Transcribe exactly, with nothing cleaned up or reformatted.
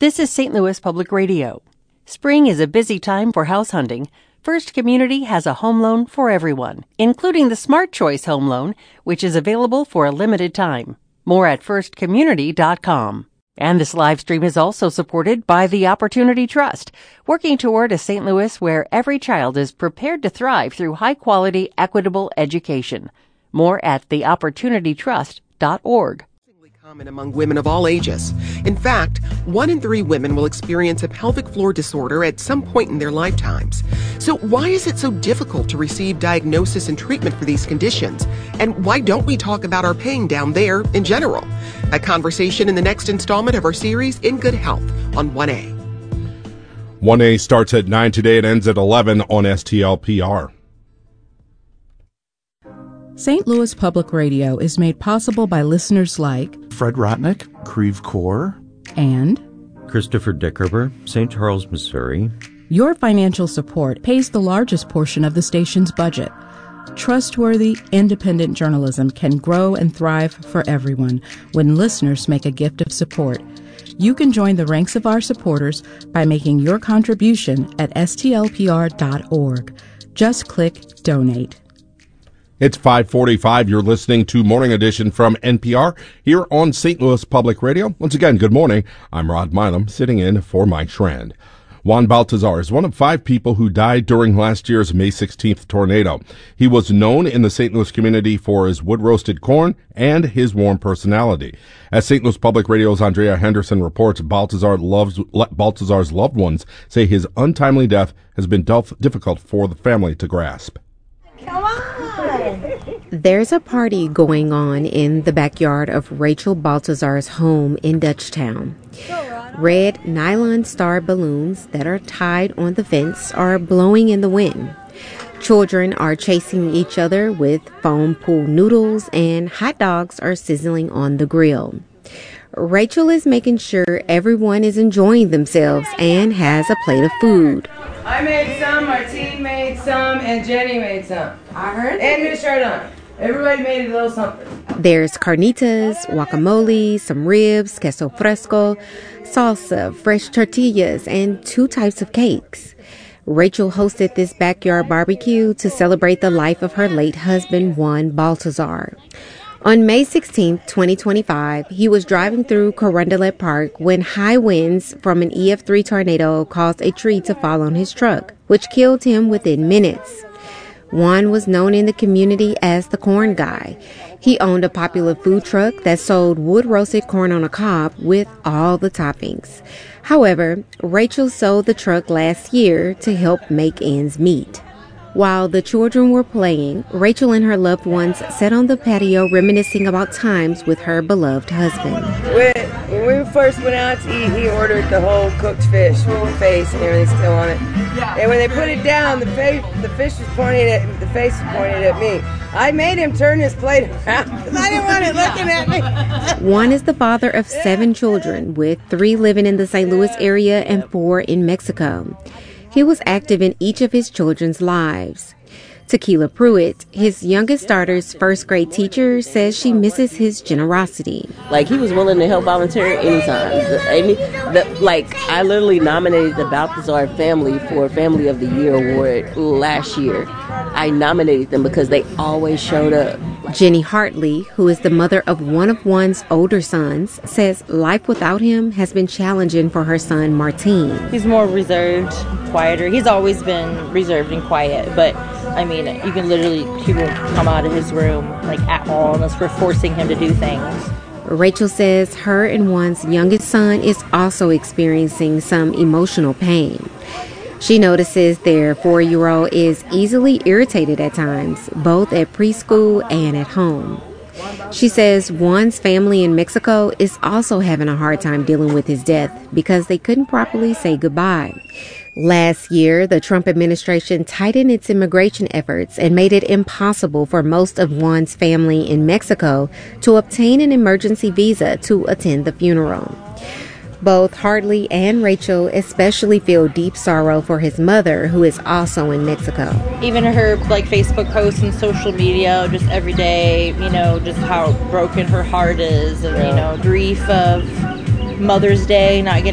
This is Saint Louis Public Radio. Spring is a busy time for house hunting. First Community has a home loan for everyone, including the Smart Choice Home Loan, which is available for a limited time. More at first community dot com. And this live stream is also supported by the Opportunity Trust, working toward a Saint Louis where every child is prepared to thrive through high-quality, equitable education. More at the opportunity trust dot org. Common among women of all ages. In fact, one in three women will experience a pelvic floor disorder at some point in their lifetimes. So why is it so difficult to receive diagnosis and treatment for these conditions? And why don't we talk about our pain down there in general? A conversation in the next installment of our series, In Good Health, on one A. one A starts at nine today. It ends at eleven on S T L P R. Saint Louis Public Radio is made possible by listeners like Fred Rotnick, Creve Coeur, and Christopher Dickerber, Saint Charles, Missouri. Your financial support pays the largest portion of the station's budget. Trustworthy, independent journalism can grow and thrive for everyone when listeners make a gift of support. You can join the ranks of our supporters by making your contribution at S T L P R dot org. Just click Donate. It's five forty-five. You're listening to Morning Edition from N P R here on Saint Louis Public Radio. Once again, good morning. I'm Rod Milam, sitting in for Mike Schrand. Juan Baltazar is one of five people who died during last year's May sixteenth tornado. He was known in the Saint Louis community for his wood-roasted corn and his warm personality. As Saint Louis Public Radio's Andrea Henderson reports, Baltazar loves, Baltazar's loved ones say his untimely death has been difficult for the family to grasp. Come on! There's a party going on in the backyard of Rachel Baltazar's home in Dutchtown. Red nylon star balloons that are tied on the fence are blowing in the wind. Children are chasing each other with foam pool noodles, and hot dogs are sizzling on the grill. Rachel is making sure everyone is enjoying themselves and has a plate of food. I made some, Martine made some, and Jenny made some. I heard. And Miss Chardon. Everybody made a little something. There's carnitas, guacamole, some ribs, queso fresco, salsa, fresh tortillas, and two types of cakes. Rachel hosted this backyard barbecue to celebrate the life of her late husband, Juan Baltazar. On May sixteenth, twenty twenty-five, he was driving through Carondelet Park when high winds from an E F three tornado caused a tree to fall on his truck, which killed him within minutes. Juan was known in the community as the Corn Guy. He owned a popular food truck that sold wood-roasted corn on a cob with all the toppings. However, Rachel sold the truck last year to help make ends meet. While the children were playing, Rachel and her loved ones sat on the patio reminiscing about times with her beloved husband. When, when we first went out to eat, he ordered the whole cooked fish with the face and everything still on it. And when they put it down, the face, the fish was pointing at, the face was pointing at me. I made him turn his plate around because I didn't want it looking at me. Juan is the father of seven children, with three living in the Saint Louis area and four in Mexico. He was active in each of his children's lives. Tequila Pruitt, his youngest daughter's first grade teacher, says she misses his generosity. Like, he was willing to help volunteer anytime. Any, the, like, I literally nominated the Baltazar family for Family of the Year award last year. I nominated them because they always showed up. Jenny Hartley, who is the mother of one of Juan's older sons, says life without him has been challenging for her son, Martine. He's more reserved, quieter. He's always been reserved and quiet, but I mean, you can literally, he won't come out of his room, like, at all unless we're forcing him to do things. Rachel says her and Juan's youngest son is also experiencing some emotional pain. She notices their four-year-old is easily irritated at times, both at preschool and at home. She says Juan's family in Mexico is also having a hard time dealing with his death because they couldn't properly say goodbye. Last year, the Trump administration tightened its immigration efforts and made it impossible for most of Juan's family in Mexico to obtain an emergency visa to attend the funeral. Both Hartley and Rachel especially feel deep sorrow for his mother, who is also in Mexico. Even her, like, Facebook posts and social media, just every day, you know, just how broken her heart is, and, you know, grief of Mother's Day, not getting